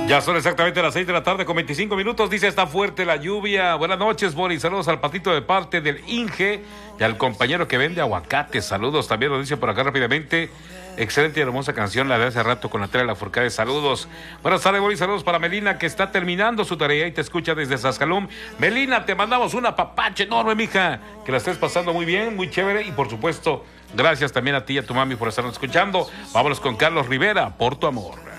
Ya son exactamente las 6 de la tarde con 25 minutos. Dice, está fuerte la lluvia. Buenas noches, Boris. Saludos al patito de parte del Inge y al compañero que vende aguacates. Saludos también, lo dice por acá rápidamente. Excelente y hermosa canción, la de hace rato con la tela de la Forcade. Saludos. Buenas tardes, Boris. Saludos para Melina, que está terminando su tarea y te escucha desde Sascalum. Melina, te mandamos una papache enorme, mija. Que la estés pasando muy bien, muy chévere. Y por supuesto, gracias también a ti y a tu mami por estarnos escuchando. Vámonos con Carlos Rivera, Por tu amor.